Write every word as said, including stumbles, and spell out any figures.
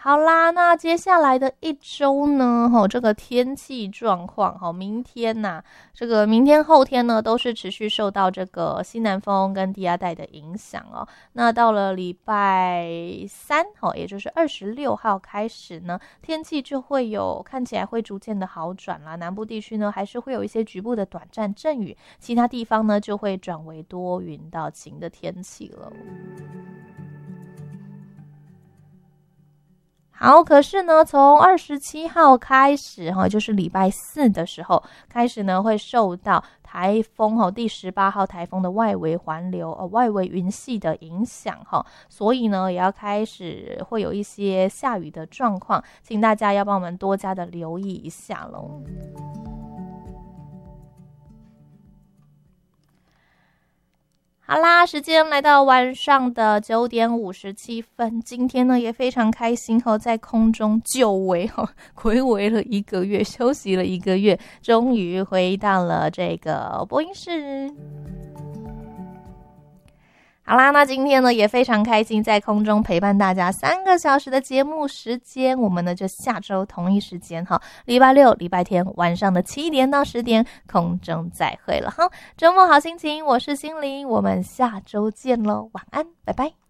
好啦，那接下来的一周呢，吼，这个天气状况，吼，明天呐、啊，这个明天后天呢，都是持续受到这个西南风跟低压带的影响哦。那到了礼拜三，吼，也就是二十六号开始呢，天气就会有看起来会逐渐的好转啦。南部地区呢，还是会有一些局部的短暂阵雨，其他地方呢，就会转为多云到晴的天气了。好，可是呢，从二十七号开始，哈，就是礼拜四的时候开始呢，会受到台风哈第十八号台风的外围环流呃外围云系的影响哈，所以呢，也要开始会有一些下雨的状况，请大家要帮我们多加的留意一下喽。好啦，时间来到晚上的九点五十七分，今天呢也非常开心哦，在空中久违哦，睽违了一个月，休息了一个月，终于回到了这个播音室。好啦，那今天呢也非常开心在空中陪伴大家三个小时的节目时间，我们呢就下周同一时间哈，礼拜六、礼拜天晚上的七点到十点空中再会了哈。周末好心情，我是心灵，我们下周见喽，晚安，拜拜。